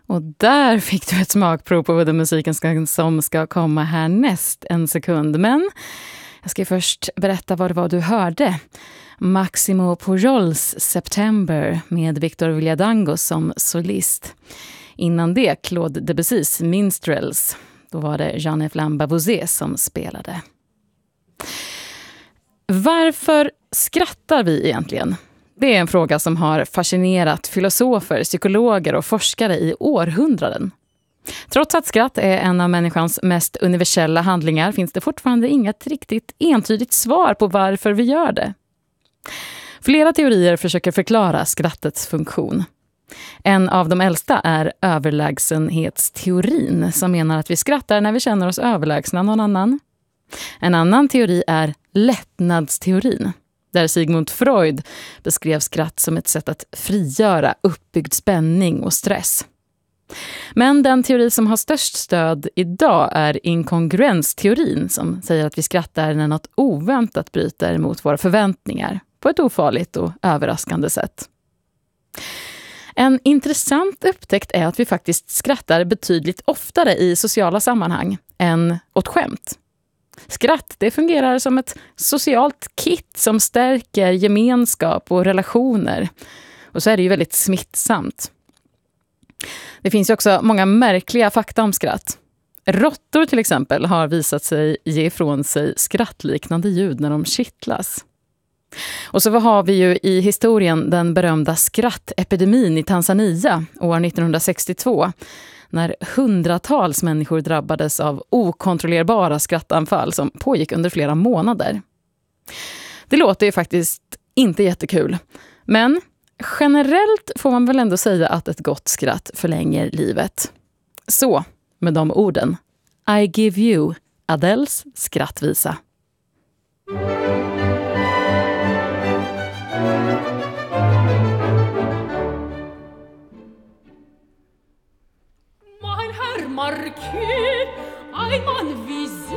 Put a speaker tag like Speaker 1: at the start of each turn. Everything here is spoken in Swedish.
Speaker 1: Och där fick du ett smakprov på den musiken som ska komma härnäst en sekund. Men jag ska först berätta vad det var du hörde. Maximo Pujols September med Victor Villadangos som solist. Innan det Claude Debussys Minstrels. Då var det Jean-F. Lambavouze som spelade. Varför skrattar vi egentligen? Det är en fråga som har fascinerat filosofer, psykologer och forskare i århundraden. Trots att skratt är en av människans mest universella handlingar finns det fortfarande inget riktigt entydigt svar på varför vi gör det. Flera teorier försöker förklara skrattets funktion. En av de äldsta är överlägsenhetsteorin som menar att vi skrattar när vi känner oss överlägsna någon annan. En annan teori är lättnadsteorin, där Sigmund Freud beskrev skratt som ett sätt att frigöra uppbyggd spänning och stress. Men den teori som har störst stöd idag är inkongruensteorin som säger att vi skrattar när något oväntat bryter mot våra förväntningar på ett ofarligt och överraskande sätt. En intressant upptäckt är att vi faktiskt skrattar betydligt oftare i sociala sammanhang än åt skämt. Skratt, det fungerar som ett socialt kit som stärker gemenskap och relationer. Och så är det ju väldigt smittsamt. Det finns ju också många märkliga fakta om skratt. Råttor till exempel har visat sig ge ifrån sig skrattliknande ljud när de kittlas. Och så har vi ju i historien den berömda skrattepidemin i Tanzania år 1962 när hundratals människor drabbades av okontrollerbara skrattanfall som pågick under flera månader. Det låter ju faktiskt inte jättekul, men generellt får man väl ändå säga att ett gott skratt förlänger livet. Så, med de orden, I give you Adels skrattvisa.
Speaker 2: Mein Herr Marquis, ein Mann wie